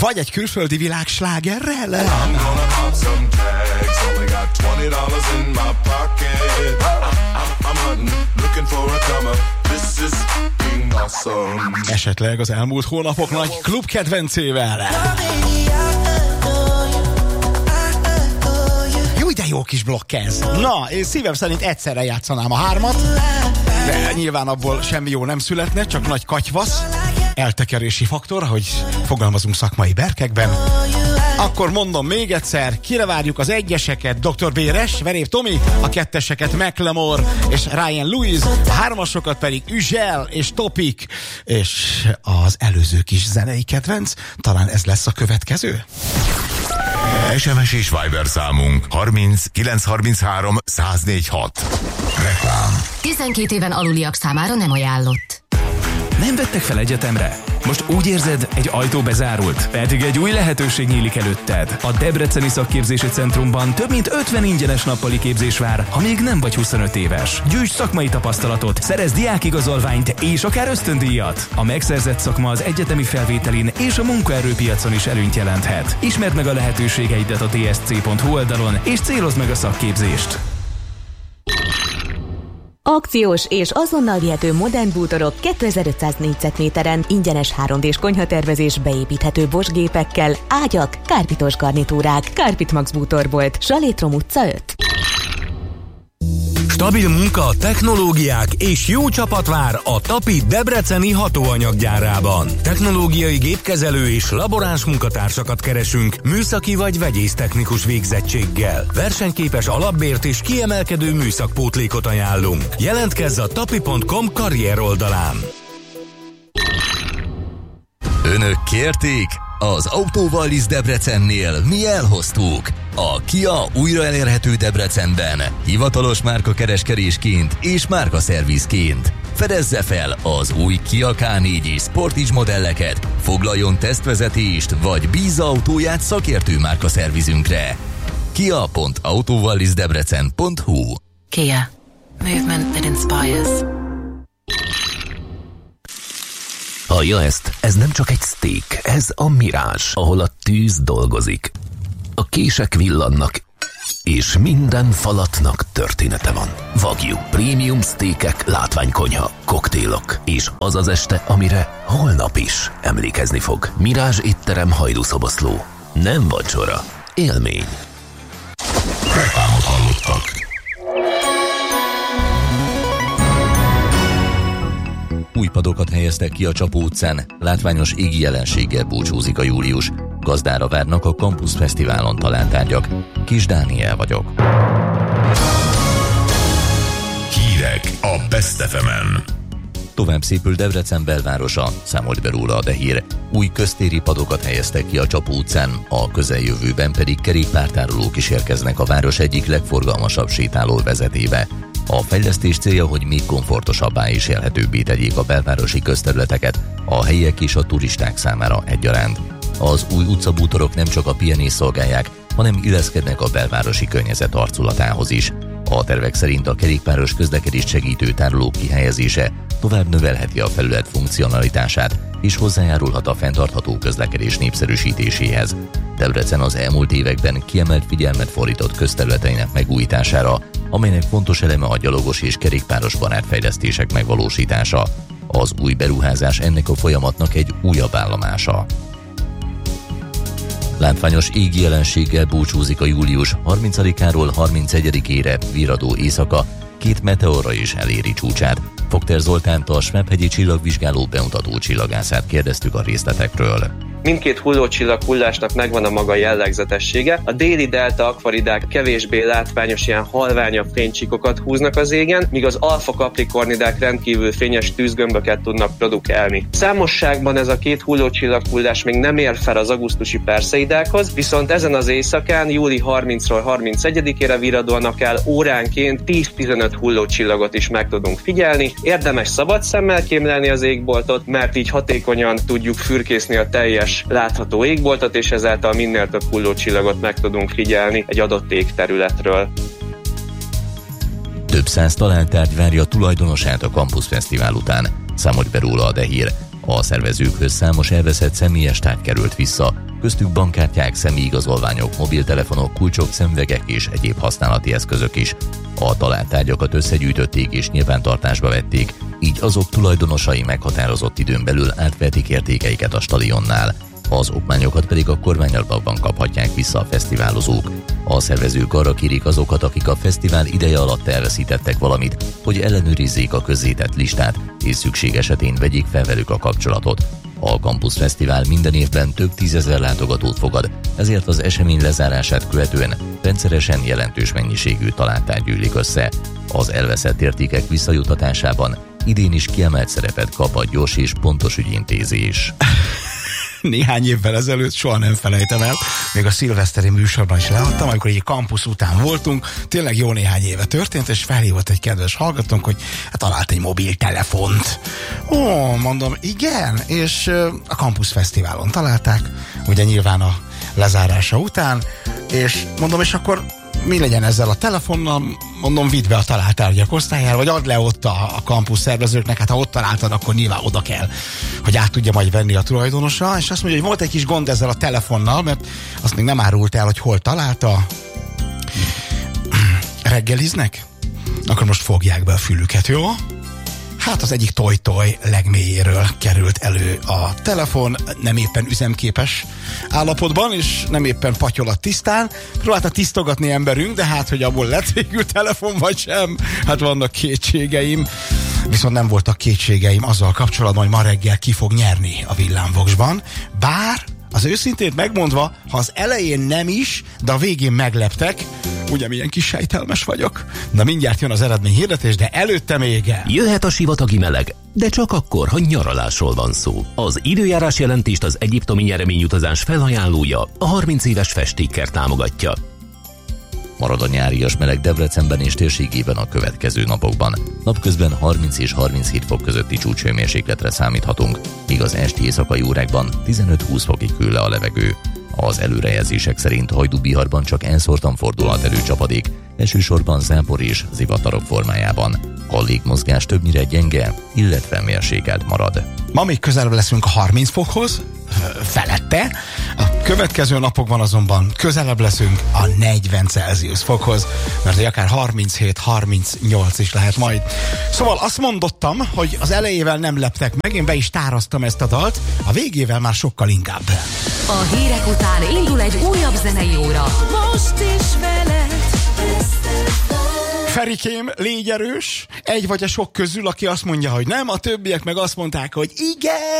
vagy egy külföldi világslágerrel. I'm gonna pop some tags, only got $20 in my pocket. I'm hunting, looking for a comer. This is being awesome. Esetleg az elmúlt hónapok nagy klubkedvencével. Jó, de jó kis blokk ez. Na, én szívem szerint egyszerre játszanám a 3-at, de nyilván abból semmi jó nem születne, csak nagy katyvasz, eltekerési faktor, hogy fogalmazunk szakmai berkekben. Akkor mondom még egyszer, kire várjuk az 1-eseket, Dr. Béres, Veréb Tomi, a 2-eseket Macklemore és Ryan Lewis, a 3-asokat pedig Üzsel és Topik, és az előző kis zenei kedvenc, talán ez lesz a következő. SMS és Viber számunk 30 933 1046. Reklám. 12 éven aluliak számára nem ajánlott. Nem vettek fel egyetemre? Most úgy érzed, egy ajtó bezárult, pedig egy új lehetőség nyílik előtted. A Debreceni Szakképzési Centrumban több mint 50 ingyenes nappali képzés vár, ha még nem vagy 25 éves. Gyűjts szakmai tapasztalatot, szerezz diákigazolványt és akár ösztöndíjat. A megszerzett szakma az egyetemi felvételin és a munkaerőpiacon is előnyt jelenthet. Ismerd meg a lehetőségeidet a dsc.hu oldalon, és célozd meg a szakképzést. Akciós és azonnal vihető modern bútorok 2500 négyzetméteren, ingyenes 3D-s konyhatervezés beépíthető Bosch gépekkel, ágyak, kárpitos garnitúrák, Kárpit Max bútorbolt, Salétrom utca 5. Stabil munka, technológiák és jó csapat vár a Tapi debreceni hatóanyaggyárában. Technológiai gépkezelő és laboráns munkatársakat keresünk műszaki vagy vegyésztechnikus végzettséggel. Versenyképes alapbért és kiemelkedő műszakpótlékot ajánlunk. Jelentkezz a tapi.com karrier oldalán. Önök kérték? Az Autóvallis Debrecennél mi elhoztuk. A Kia újra elérhető Debrecenben, hivatalos márkakereskedésként és márkaszervizként. Fedezze fel az új Kia K4 és Sportage modelleket, foglaljon tesztvezetést, vagy bízza autóját szakértő márkaszervizünkre. kia.autovallisdebrecen.hu. Kia. Movement that inspires. Hallja ezt? Ez nem csak egy steak, ez a Mirage, ahol a tűz dolgozik. A kések villannak, és minden falatnak története van. Wagyu, prémium steakek, látványkonyha, koktélok, és az az este, amire holnap is emlékezni fog. Mirage étterem, Hajdúszoboszló. Nem vacsora, élmény. Reklámot hallottak. Új padokat helyeztek ki a Csapó utcán, látványos égi jelenséggel búcsúzik a július. Gazdára várnak a Campus Fesztiválon talált tárgyak. Kis Dániel vagyok. Hírek a Best FM-en. Tovább szépül Debrecen belvárosa, számolt be róla a Dehír. Új köztéri padokat helyeztek ki a Csapó utcán, a közeljövőben pedig kerékpártárolók is érkeznek a város egyik legforgalmasabb sétálóvezetébe. A fejlesztés célja, hogy még komfortosabbá és élhetőbbé tegyék a belvárosi közterületeket a helyiek és a turisták számára egyaránt. Az új utcabútorok nem csak a pihenést szolgálják, hanem illeszkednek a belvárosi környezet arculatához is. A tervek szerint a kerékpáros közlekedést segítő tárolók kihelyezése tovább növelheti a felület funkcionalitását, és hozzájárulhat a fenntartható közlekedés népszerűsítéséhez. Debrecen az elmúlt években kiemelt figyelmet fordított közterületeinek megújítására, amelynek fontos eleme a gyalogos és kerékpáros barátfejlesztések megvalósítása. Az új beruházás ennek a folyamatnak egy újabb állomása. Látványos égi jelenséggel búcsúzik a július 30-áról 31-ére virradó éjszaka, 2 meteorra is eléri csúcsát. Fogter Zoltánt, a Schwab-hegyi csillagvizsgáló bemutató csillagászát kérdeztük a részletekről. Mindkét hullócsillag hullásnak megvan a maga jellegzetessége. A déli delta akvaridák kevésbé látványos, ilyen halványabb fénycsíkokat húznak az égen, míg az alfa kaprikornidák rendkívül fényes tűzgömböket tudnak produkálni. Számosságban ez a két hullócsillag hullás még nem ér fel az augusztusi Perseidákhoz, viszont ezen az éjszakán, júli 30-ról 31-ére virradónak el óránként 10-15 hullócsillagot is meg tudunk figyelni. Érdemes szabad szemmel kémlelni az égboltot, mert így hatékonyan tudjuk fürkészni a teljes látható égboltot, és ezáltal minél több hullócsillagot meg tudunk figyelni egy adott égterületről. Több száz találtárgy várja tulajdonosát a Campus Fesztivál után, számolt be róla a Dehír. A szervezőkhöz számos elveszett személyes tárgy került vissza, köztük bankkártyák, személyigazolványok, mobiltelefonok, kulcsok, szemüvegek és egyéb használati eszközök is. A talált tárgyakat összegyűjtötték és nyilvántartásba vették, így azok tulajdonosai meghatározott időn belül átvehetik értékeiket a stadionnál. Az okmányokat pedig a kormányablakban kaphatják vissza a fesztiválozók. A szervezők arra kérik azokat, akik a fesztivál ideje alatt elveszítettek valamit, hogy ellenőrizzék a közzétett listát, és szükség esetén vegyék fel velük a kapcsolatot. A Campus Fesztivál minden évben több 10 000 látogatót fogad, ezért az esemény lezárását követően rendszeresen jelentős mennyiségű talált gyűlik össze. Az elveszett értékek visszajutatásában idén is kiemelt szerepet kap a gyors és pontos ügyintézés. Néhány évvel ezelőtt soha nem felejtem el, még a szilveszteri műsorban is leadtam, amikor egy kampusz után voltunk, tényleg jó néhány éve történt, és felhívott egy kedves hallgatónk, hogy talált egy mobiltelefont. Ó, mondom, igen, és a Campus Fesztiválon találták, ugye nyilván a lezárása után, és mondom, és akkor mi legyen ezzel a telefonnal? Mondom, vidd be a talált tárgyak osztályára, vagy add le ott a kampusz szervezőknek, hát ha ott találtad, akkor nyilván oda kell, hogy át tudja majd venni a tulajdonosa, és azt mondja, hogy volt egy kis gond ezzel a telefonnal, mert azt még nem árult el, hogy hol találta. Reggeliznek? Akkor most fogják be a fülüket, jó? Hát az egyik toj-toj legmélyéről került elő a telefon, nem éppen üzemképes állapotban, és nem éppen patyolat tisztán. Próbálta tisztogatni emberünk, de hát, hogy abból lett végül telefon vagy sem, hát vannak kétségeim. Viszont nem voltak kétségeim azzal kapcsolatban, hogy ma reggel ki fog nyerni a Villámvoxban. Bár az őszintét megmondva, ha az elején nem is, de a végén megleptek, ugye milyen kis sejtelmes vagyok. Na mindjárt jön az eredményhirdetés, de előtte még jöhet a sivatagi meleg, de csak akkor, ha nyaralásról van szó. Az időjárás jelentést az egyiptomi nyereményutazás felajánlója, a 30 éves Festéker támogatja. Marad a nyárias meleg Debrecenben és térségében a következő napokban. Napközben 30 és 37 fok közötti csúcshőmérsékletre számíthatunk, míg az esti éjszakai órákban 15-20 fokig hűl le a levegő. Az előrejelzések szerint Hajdú-Biharban csak elszórtan fordulhat elő csapadék, elsősorban zápor és zivatarok formájában. A légmozgás többnyire gyenge, illetve mérsékelt marad. Ma még közelebb leszünk a 30 fokhoz, felette. A következő napokban azonban közelebb leszünk a 40 Celsius fokhoz, mert akár 37-38 is lehet majd. Szóval azt mondottam, hogy az elejével nem leptek meg, én be is táraztam ezt a dalt, a végével már sokkal inkább. A hírek után indul egy újabb zenei óra. Most is veled. Ferikém, légy erős, egy vagy a sok közül, aki azt mondja, hogy nem, a többiek meg azt mondták, hogy igen.